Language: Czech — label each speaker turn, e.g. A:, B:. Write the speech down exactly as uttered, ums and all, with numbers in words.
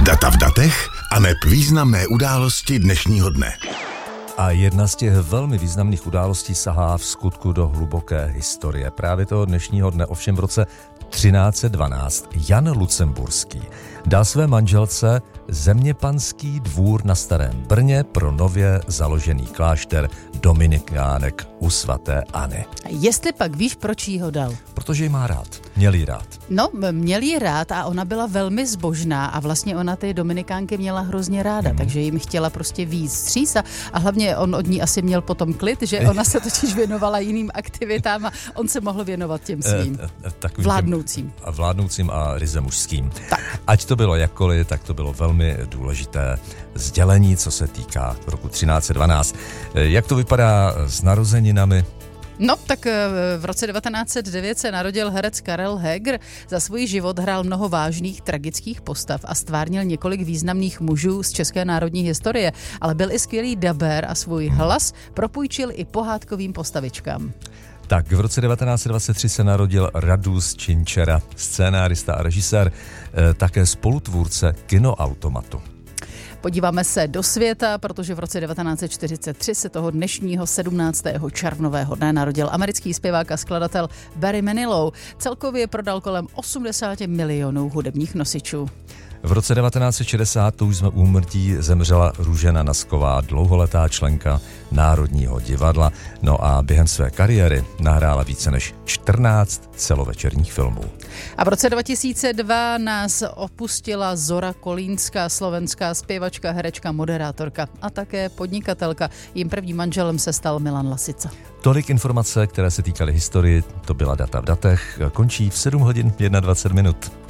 A: Data v datech aneb významné události dnešního dne.
B: A jedna z těch velmi významných událostí sahá v skutku do hluboké historie. Právě toho dnešního dne, ovšem v roce třináct set dvanáct, Jan Lucemburský dal své manželce zeměpanský dvůr na Starém Brně pro nově založený klášter dominikánek u svaté Anny.
C: Jestli pak víš, proč jí ho dal?
B: Protože ji má rád. Měl jí rád.
C: No, měl jí rád a ona byla velmi zbožná a vlastně ona ty dominikánky měla hrozně ráda, hmm. takže jim chtěla prostě víc stříc a, a hlavně on od ní asi měl potom klid, že ona se totiž věnovala jiným aktivitám a on se mohl věnovat těm svým
B: e,
C: vládnoucím.
B: A vládnoucím a ryze mužským.
C: Tak.
B: Ať to bylo jakkoliv, tak to bylo velmi důležité sdělení, co se týká roku třináct set dvanáct. Jak to vypadá s narozeninami?
C: No, tak v roce devatenáct set devět se narodil herec Karel Heger. Za svůj život hrál mnoho vážných, tragických postav a stvárnil několik významných mužů z české národní historie, ale byl i skvělý dabér a svůj hlas propůjčil i pohádkovým postavičkám.
B: Tak v roce devatenáct set dvacet tři se narodil Radus Činčera, scénárista a režisér, také spolutvůrce Kinoautomatu.
C: Podíváme se do světa, protože v roce devatenáct set čtyřicet tři se toho dnešního sedmnáctého červnového dne narodil americký zpěvák a skladatel Barry Manilow. Celkově prodal kolem osmdesát milionů hudebních nosičů.
B: V roce devatenáct set šedesát to už jsme úmrtí zemřela Růžena Nasková, dlouholetá členka Národního divadla. No a během své kariéry nahrála více než čtrnáct celovečerních filmů.
C: A v roce dva tisíce dva nás opustila Zora Kolínská, slovenská zpěvačka, herečka, moderátorka a také podnikatelka. Jím prvním manželem se stal Milan Lasica.
B: Tolik informace, které se týkaly historii, to byla Data v datech, končí v sedm hodin dvacet jedna minut.